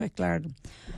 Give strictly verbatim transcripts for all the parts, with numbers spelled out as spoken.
beklerdim.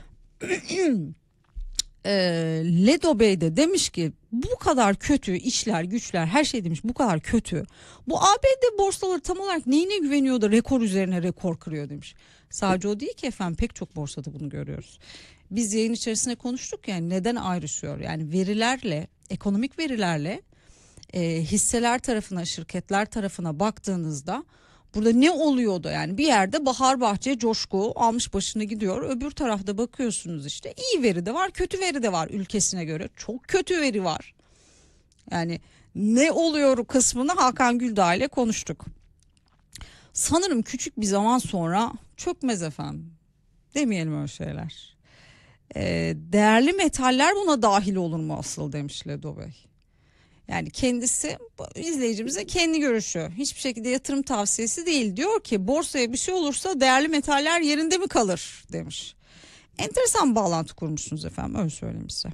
e, Ledo Bey de demiş ki bu kadar kötü işler güçler her şey demiş bu kadar kötü. Bu A B D borsaları tam olarak neyine güveniyor da rekor üzerine rekor kırıyor demiş. Sadece o değil ki efendim, pek çok borsada bunu görüyoruz. Biz yayın içerisinde konuştuk yani neden ayrışıyor, yani verilerle, ekonomik verilerle e, hisseler tarafına, şirketler tarafına baktığınızda burada ne oluyordu? Yani bir yerde bahar bahçe coşku almış başını gidiyor. Öbür tarafta bakıyorsunuz işte iyi veri de var, kötü veri de var ülkesine göre. Çok kötü veri var. Yani ne oluyor kısmını Hakan Güldağ ile konuştuk. Sanırım küçük bir zaman sonra çökmez efendim. Demeyelim öyle şeyler. Ee, değerli metaller buna dahil olur mu asıl demiş Ledo Bey. Yani kendisi izleyicimize kendi görüşü, hiçbir şekilde yatırım tavsiyesi değil. Diyor ki borsaya bir şey olursa değerli metaller yerinde mi kalır demiş. Enteresan bağlantı kurmuşsunuz efendim, öyle söyleyeyim size.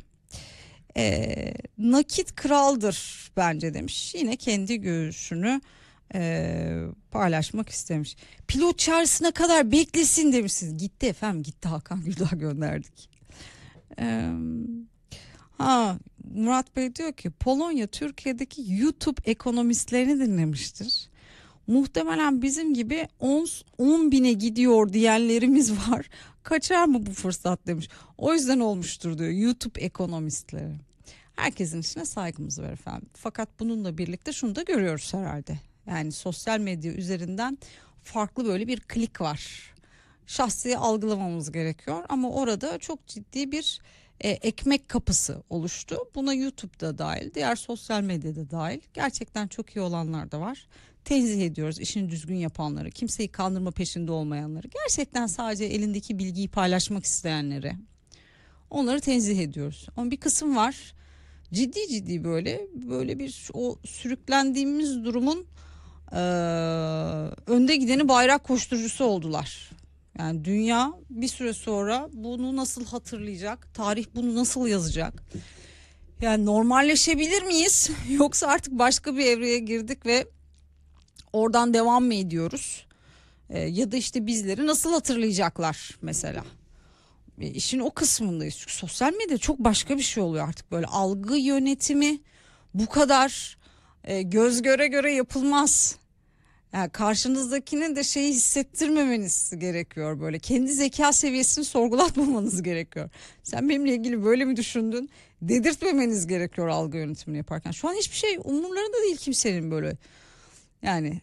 Ee, nakit kraldır bence demiş. Yine kendi görüşünü e, paylaşmak istemiş. Pilot çağrısına kadar beklesin demişsiniz. Gitti efendim, gitti, Hakan Güldağ gönderdik. Eee... Ha, Murat Bey diyor ki Polonya Türkiye'deki YouTube ekonomistlerini dinlemiştir. Muhtemelen bizim gibi on bine gidiyor diyenlerimiz var. Kaçar mı bu fırsat demiş. O yüzden olmuştur diyor YouTube ekonomistleri. Herkesin işine saygımız var efendim. Fakat bununla birlikte şunu da görüyoruz herhalde. Yani sosyal medya üzerinden farklı böyle bir klik var. Şahsi algılamamız gerekiyor ama orada çok ciddi bir E, ekmek kapısı oluştu. Buna YouTube'da dahil, diğer sosyal medyada dahil. Gerçekten çok iyi olanlar da var. Tenzih ediyoruz işini düzgün yapanları, kimseyi kandırma peşinde olmayanları. Gerçekten sadece elindeki bilgiyi paylaşmak isteyenleri. Onları tenzih ediyoruz. Ama bir kısım var. Ciddi ciddi böyle böyle bir o sürüklendiğimiz durumun e, önde gideni, bayrak koşturucusu oldular. Yani dünya bir süre sonra bunu nasıl hatırlayacak? Tarih bunu nasıl yazacak? Yani normalleşebilir miyiz? Yoksa artık başka bir evreye girdik ve oradan devam mı ediyoruz? Ee, ya da işte bizleri nasıl hatırlayacaklar mesela? E, işin o kısmındayız. Çünkü sosyal medya çok başka bir şey oluyor artık. Böyle algı yönetimi bu kadar e, göz göre göre yapılmaz. Yani karşınızdakinin de şeyi hissettirmemeniz gerekiyor böyle. Kendi zeka seviyesini sorgulatmamanız gerekiyor. Sen benimle ilgili böyle mi düşündün? Dedirtmemeniz gerekiyor algı yönetimini yaparken. Şu an hiçbir şey umurlarında değil kimsenin böyle. Yani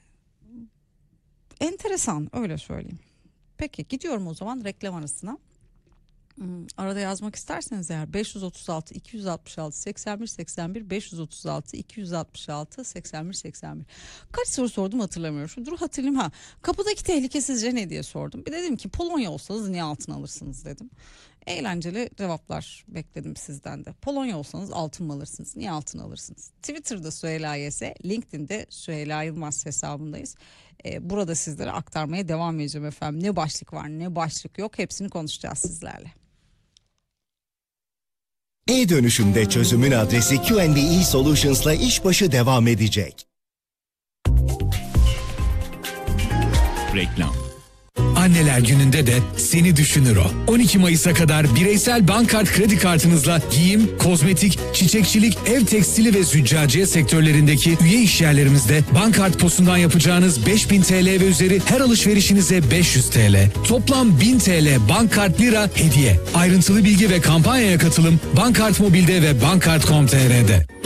enteresan, öyle söyleyeyim. Peki gidiyorum o zaman reklam arasına. Hmm, arada yazmak isterseniz eğer beş yüz otuz altı iki yüz altmış altı seksen bir seksen bir beş yüz otuz altı iki yüz altmış altı seksen bir seksen bir. Kaç soru sordum hatırlamıyorum. Şu dur hatırlayayım ha. Kapıdaki tehlike sizce ne diye sordum. Bir dedim ki Polonya olsanız niye altın alırsınız dedim. Eğlenceli cevaplar bekledim sizden de. Polonya olsanız altın mı alırsınız? Niye altın alırsınız? Twitter'da Süheyla Yese, LinkedIn'de Süheyla Yılmaz hesabındayız. Ee, burada sizlere aktarmaya devam edeceğim efendim. Ne başlık var ne başlık yok, hepsini konuşacağız sizlerle. E-dönüşümde çözümün adresi Q and E Solutions'la işbaşı devam edecek. Reklam. Anneler Günü'nde de seni düşünür o. on iki Mayıs'a kadar bireysel bankart kredi kartınızla giyim, kozmetik, çiçekçilik, ev tekstili ve züccaciye sektörlerindeki üye işyerlerimizde bankart posundan yapacağınız beş bin T L ve üzeri her alışverişinize beş yüz T L. Toplam bin T L bankart lira hediye. Ayrıntılı bilgi ve kampanyaya katılım Bankart Mobil'de ve bankart nokta com nokta t r'de.